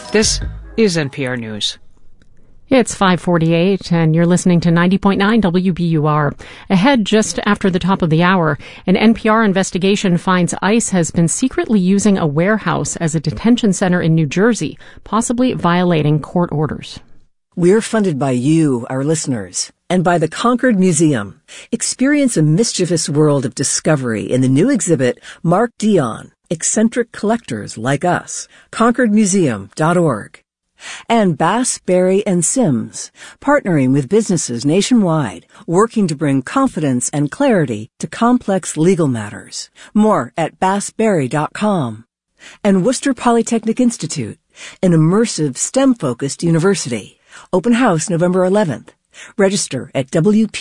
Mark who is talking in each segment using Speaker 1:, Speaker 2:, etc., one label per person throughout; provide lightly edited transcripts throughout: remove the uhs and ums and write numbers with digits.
Speaker 1: This is NPR News.
Speaker 2: It's 5:48, and you're listening to 90.9 WBUR. Ahead just after the top of the hour, an NPR investigation finds ICE has been secretly using a warehouse as a detention center in New Jersey, possibly violating court orders.
Speaker 3: We're funded by you, our listeners, and by the Concord Museum. Experience a mischievous world of discovery in the new exhibit, Mark Dion, Eccentric Collectors Like Us, concordmuseum.org. And Bass, Berry & Sims, partnering with businesses nationwide, working to bring confidence and clarity to complex legal matters. More at bassberry.com. And Worcester Polytechnic Institute, an immersive STEM-focused university. Open house November 11th. Register at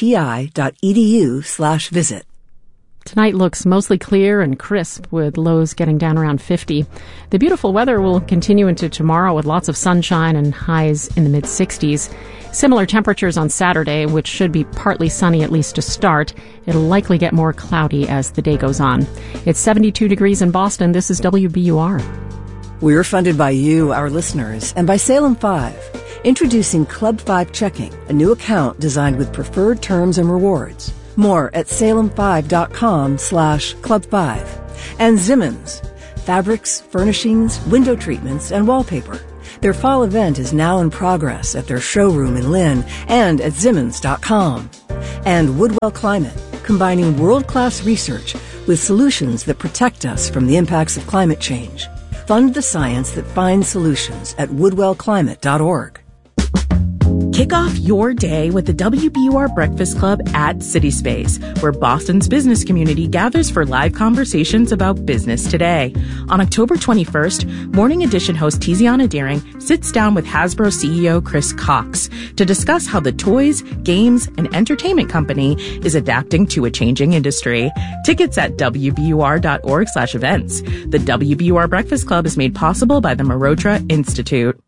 Speaker 3: wpi.edu/visit.
Speaker 2: Tonight looks mostly clear and crisp, with lows getting down around 50. The beautiful weather will continue into tomorrow with lots of sunshine and highs in the mid-60s. Similar temperatures on Saturday, which should be partly sunny at least to start. It'll likely get more cloudy as the day goes on. It's 72 degrees in Boston. This is WBUR.
Speaker 3: We're funded by you, our listeners, and by Salem 5. Introducing Club 5 Checking, a new account designed with preferred terms and rewards. More at salem5.com/club5. And Zimmons, fabrics, furnishings, window treatments, and wallpaper. Their fall event is now in progress at their showroom in Lynn and at Zimmons.com. And Woodwell Climate, combining world-class research with solutions that protect us from the impacts of climate change. Fund the science that finds solutions at woodwellclimate.org.
Speaker 4: Kick off your day with the WBUR Breakfast Club at CitySpace, where Boston's business community gathers for live conversations about business today. On October 21st, Morning Edition host Tiziana Deering sits down with Hasbro CEO Chris Cox to discuss how the toys, games, and entertainment company is adapting to a changing industry. Tickets at wbur.org/events. The WBUR Breakfast Club is made possible by the Marotra Institute.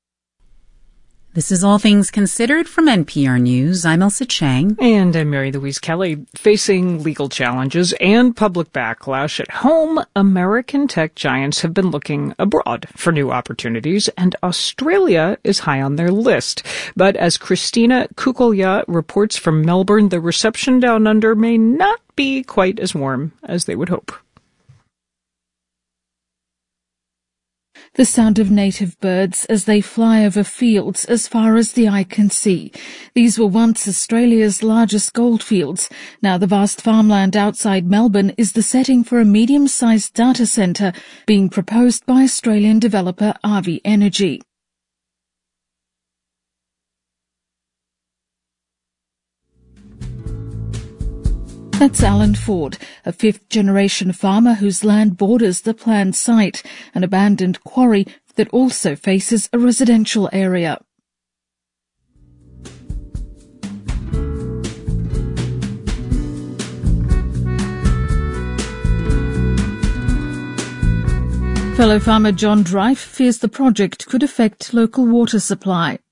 Speaker 5: This is All Things Considered from NPR News. I'm Elsa Chang.
Speaker 1: And I'm Mary Louise Kelly. Facing legal challenges and public backlash at home, American tech giants have been looking abroad for new opportunities, and Australia is high on their list. But as Christina Kukolya reports from Melbourne, the reception down under may not be quite as warm as they would hope.
Speaker 6: The sound of native birds as they fly over fields as far as the eye can see. These were once Australia's largest goldfields. Now the vast farmland outside Melbourne is the setting for a medium-sized data centre being proposed by Australian developer RV Energy. That's Alan Ford, a fifth-generation farmer whose land borders the planned site, an abandoned quarry that also faces a residential area. Fellow farmer John Drive fears the project could affect local water supply.